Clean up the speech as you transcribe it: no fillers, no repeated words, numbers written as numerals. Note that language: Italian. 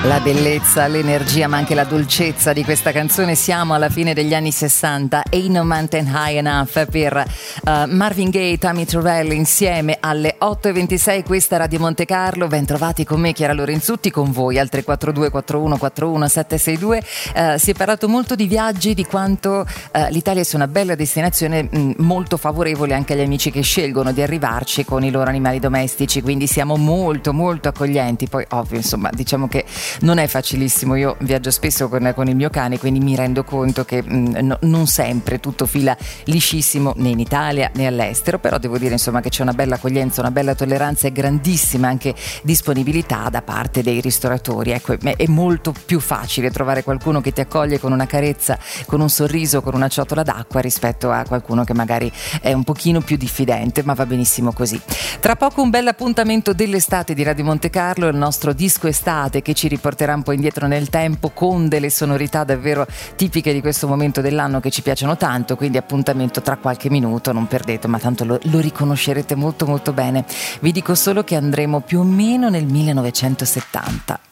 La bellezza, l'energia ma anche la dolcezza di questa canzone. Siamo alla fine degli anni 60. Ain't No Mountain High Enough per Marvin Gaye e Tammy Terrell insieme alle 8.26. Questa è Radio Monte Carlo. Ben trovati con me Chiara Lorenzutti, con voi al 342 41 41 762. Si è parlato molto di viaggi, di quanto l'Italia sia una bella destinazione, molto favorevole anche agli amici che scelgono di arrivarci con i loro animali domestici, quindi siamo molto molto accoglienti. Poi ovvio, insomma, diciamo che non è facilissimo. Io viaggio spesso con il mio cane, quindi mi rendo conto che non sempre tutto fila liscissimo né in Italia né all'estero, però devo dire insomma che c'è una bella accoglienza, una bella tolleranza e grandissima anche disponibilità da parte dei ristoratori. Ecco, è molto più facile trovare qualcuno che ti accoglie con una carezza, con un sorriso, con una ciotola d'acqua, rispetto a qualcuno che magari è un pochino più diffidente, ma va benissimo così. Tra poco un bel appuntamento dell'estate di Radio Monte Carlo, il nostro disco estate che ci riporterà un po' indietro nel tempo con delle sonorità davvero tipiche di questo momento dell'anno che ci piacciono tanto, quindi appuntamento tra qualche minuto, non perdete, ma tanto lo riconoscerete molto molto bene. Vi dico solo che andremo più o meno nel 1970.